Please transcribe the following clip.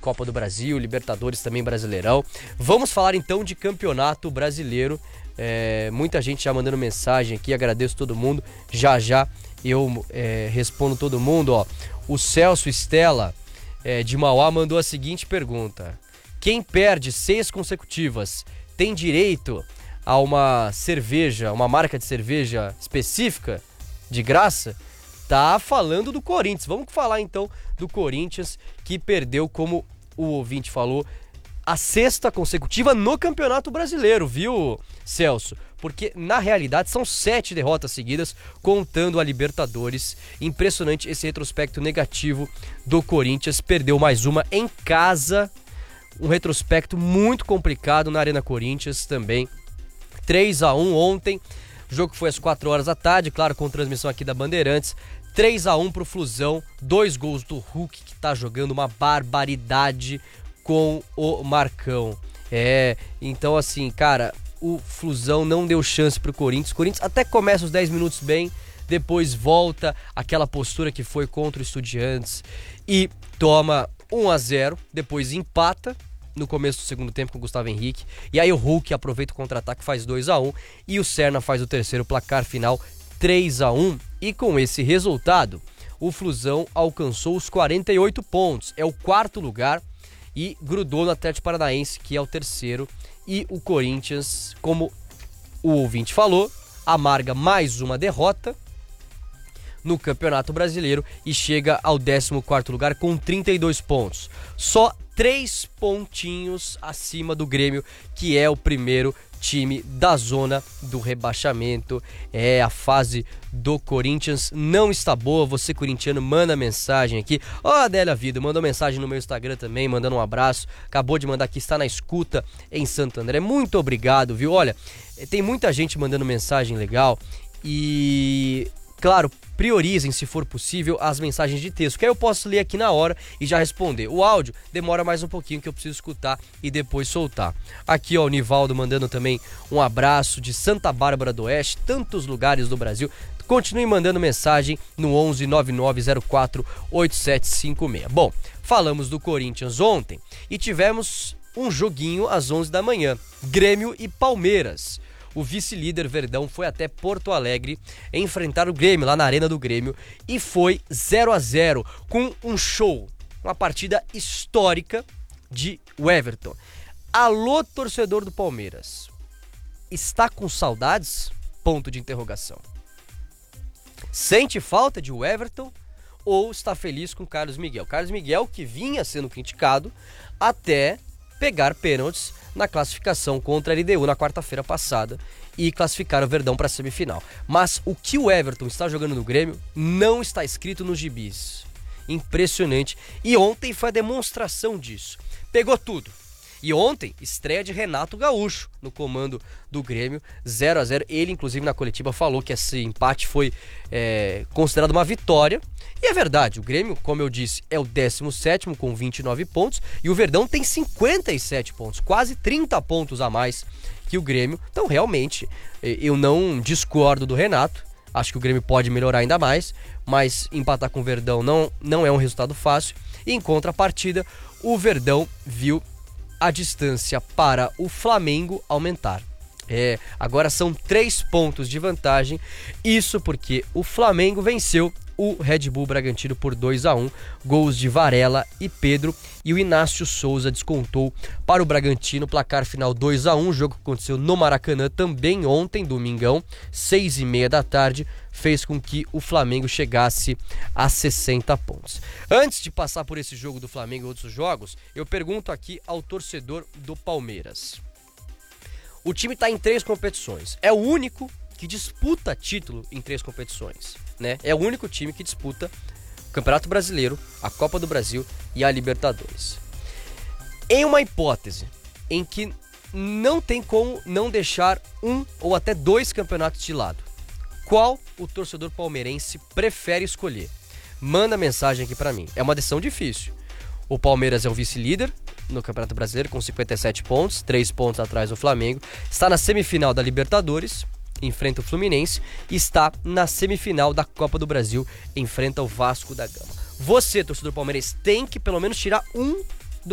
Copa do Brasil, Libertadores também, Brasileirão. Vamos falar então de Campeonato Brasileiro. Muita gente já mandando mensagem aqui, agradeço todo mundo. Já eu respondo todo mundo, ó. O Celso Estela de Mauá mandou a seguinte pergunta: quem perde 6 consecutivas tem direito a uma cerveja, uma marca de cerveja específica, de graça? Tá falando do Corinthians. Vamos falar então do Corinthians, que perdeu, como o ouvinte falou, a 6ª consecutiva no Campeonato Brasileiro, viu, Celso? Porque na realidade são 7 derrotas seguidas, contando a Libertadores. Impressionante esse retrospecto negativo do Corinthians. Perdeu mais uma em casa. Um retrospecto muito complicado na Arena Corinthians também. 3-1 ontem. O jogo foi às 4 horas da tarde, claro, com transmissão aqui da Bandeirantes. 3-1 pro Flusão. 2 gols do Hulk, que tá jogando uma barbaridade com o Marcão. Então assim, cara, o Flusão não deu chance pro Corinthians. O Corinthians até começa os 10 minutos bem, depois volta aquela postura que foi contra o Estudiantes e toma 1-0, depois empata no começo do segundo tempo com o Gustavo Henrique, e aí o Hulk aproveita o contra-ataque, faz 2-1, e o Serna faz o terceiro, placar final 3-1, e com esse resultado, o Flusão alcançou os 48 pontos, é o 4º lugar, e grudou no Atlético Paranaense, que é o 3º, e o Corinthians, como o ouvinte falou, amarga mais uma derrota no Campeonato Brasileiro e chega ao 14º lugar com 32 pontos. Só 3 pontinhos acima do Grêmio, que é o primeiro time da zona do rebaixamento. A fase do Corinthians não está boa. Você, corintiano, manda mensagem aqui. Adélia Vida mandou mensagem no meu Instagram também, mandando um abraço. Acabou de mandar aqui, está na escuta em Santo André. Muito obrigado, viu? Olha, tem muita gente mandando mensagem legal e... claro, priorizem, se for possível, as mensagens de texto, que aí eu posso ler aqui na hora e já responder. O áudio demora mais um pouquinho, que eu preciso escutar e depois soltar. Aqui, ó, o Nivaldo mandando também um abraço de Santa Bárbara do Oeste, tantos lugares do Brasil. Continue mandando mensagem no 11 9904 8756. Bom, falamos do Corinthians ontem e tivemos um joguinho às 11 da manhã. Grêmio e Palmeiras. O vice-líder Verdão foi até Porto Alegre enfrentar o Grêmio, lá na Arena do Grêmio, e foi 0-0, com um show, uma partida histórica de Everton. Alô, torcedor do Palmeiras, está com saudades? Ponto de interrogação. Sente falta de Everton ou está feliz com Carlos Miguel? Carlos Miguel, que vinha sendo criticado até pegar pênaltis na classificação contra a LDU na quarta-feira passada e classificar o Verdão para a semifinal. Mas o que o Everton está jogando no Grêmio não está escrito nos gibis. Impressionante. E ontem foi a demonstração disso. Pegou tudo. E ontem, estreia de Renato Gaúcho no comando do Grêmio, 0-0. Ele, inclusive, na coletiva falou que esse empate foi considerado uma vitória. E é verdade, o Grêmio, como eu disse, é o 17º com 29 pontos. E o Verdão tem 57 pontos, quase 30 pontos a mais que o Grêmio. Então, realmente, eu não discordo do Renato. Acho que o Grêmio pode melhorar ainda mais, mas empatar com o Verdão não é um resultado fácil. E em contrapartida, o Verdão viu a distância para o Flamengo aumentar. Agora são 3 pontos de vantagem. Isso porque o Flamengo venceu o Red Bull Bragantino por 2-1, gols de Varela e Pedro, e o Inácio Souza descontou para o Bragantino, placar final 2-1, jogo que aconteceu no Maracanã também ontem, domingão, 6h30 da tarde, fez com que o Flamengo chegasse a 60 pontos. Antes de passar por esse jogo do Flamengo e outros jogos, eu pergunto aqui ao torcedor do Palmeiras. O time está em 3 competições, é o único que disputa título em 3 competições, né? É o único time que disputa o Campeonato Brasileiro, a Copa do Brasil e a Libertadores. Em uma hipótese em que não tem como não deixar um ou até 2 campeonatos de lado, qual o torcedor palmeirense prefere escolher? Manda mensagem aqui pra mim. É uma decisão difícil. O Palmeiras é o vice-líder no Campeonato Brasileiro com 57 pontos, 3 pontos atrás do Flamengo. Está na semifinal da Libertadores, enfrenta o Fluminense, e está na semifinal da Copa do Brasil, enfrenta o Vasco da Gama. Você, torcedor palmeirense, tem que pelo menos tirar um